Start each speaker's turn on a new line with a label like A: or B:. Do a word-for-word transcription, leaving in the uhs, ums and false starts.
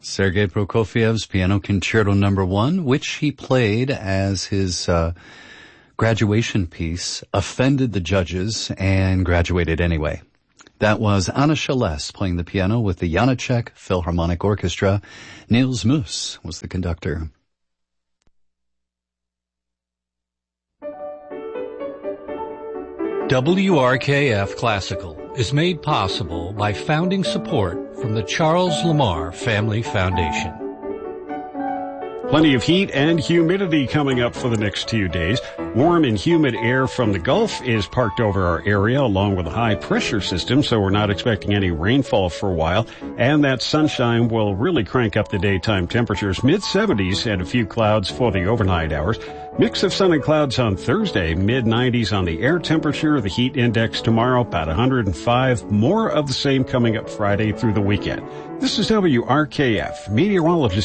A: Sergei Prokofiev's Piano Concerto Number One, which he played as his uh, graduation piece, offended the judges and graduated anyway. That was Anna Shaless playing the piano with the Janáček Philharmonic Orchestra. Niels Moos was the conductor.
B: W R K F Classical is made possible by founding support from the Charles Lamar Family Foundation.
C: Plenty of heat and humidity coming up for the next few days. Warm and humid air from the Gulf is parked over our area along with a high pressure system, so we're not expecting any rainfall for a while. And that sunshine will really crank up the daytime temperatures. mid seventies and a few clouds for the overnight hours. Mix of sun and clouds on Thursday, mid nineties on the air temperature. The heat index tomorrow, about one hundred five. More of the same coming up Friday through the weekend. This is W R K F. Meteorologist